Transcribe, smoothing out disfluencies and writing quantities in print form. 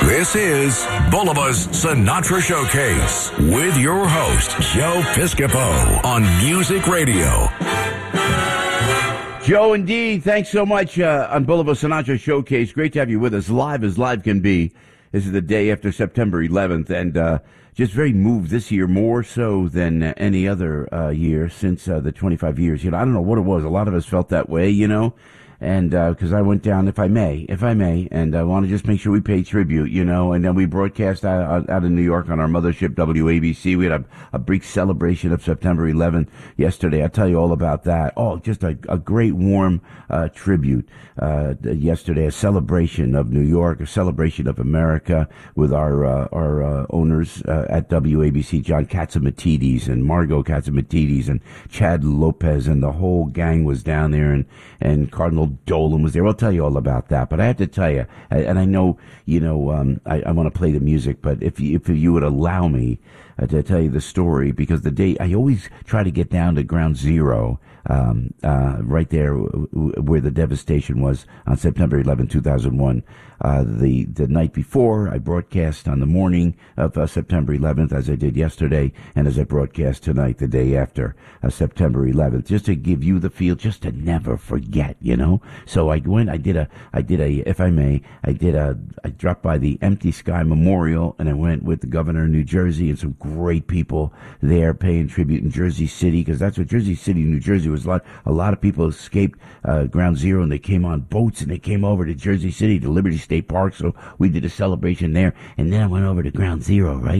This is Bulliva's Sinatra Showcase with your host, Joe Piscopo on Music Radio. Joe, indeed. Thanks so much on Bulliva Sinatra Showcase. Great to have you with us, live as live can be. This is the day after September 11th, and just very moved this year, more so than any other year since the 25 years. You know, I don't know what it was. A lot of us felt that way, you know, and because I went down, if I may, and I want to just make sure we pay tribute, you know, and then we broadcast out of New York on our mothership, WABC. We had a brief celebration of September 11th yesterday. I'll tell you all about that. Oh, just a great warm tribute yesterday, a celebration of New York, a celebration of America with our owners at WABC, John Catsimatidis and Margot Catsimatidis and Chad Lopez, and the whole gang was down there, and Cardinal Dolan was there. I'll tell you all about that. But I have to tell you, and I know, you know, I want to play the music, but if you would allow me to tell you the story, because the day I always try to get down to ground zero, right there where the devastation was on September 11, 2001. The night before, I broadcast on the morning of September 11th, as I did yesterday, and as I broadcast tonight, the day after September 11th, just to give you the feel, just to never forget, you know. So I went, I dropped by the Empty Sky Memorial, and I went with the governor of New Jersey and some great people there paying tribute in Jersey City, because that's what Jersey City, New Jersey was like. A lot of people escaped Ground Zero, and they came on boats, and they came over to Jersey City, to Liberty State Park, so we did a celebration there, and then I went over to Ground Zero, right?